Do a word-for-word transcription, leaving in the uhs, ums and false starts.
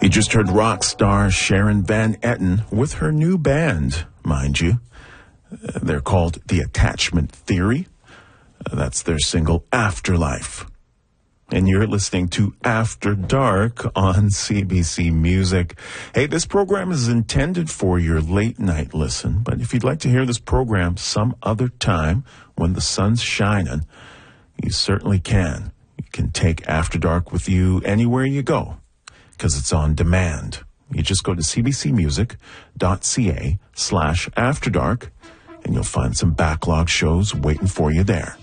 You just heard rock star Sharon Van Etten with her new band, mind you. Uh, they're called The Attachment Theory. Uh, that's their single, Afterlife. And you're listening to After Dark on C B C Music. Hey, this program is intended for your late night listen, but if you'd like to hear this program some other time when the sun's shining, you certainly can. You can take After Dark with you anywhere you go, because it's on demand. You just go to cbcmusic.ca slash After Dark, and you'll find some backlog shows waiting for you there.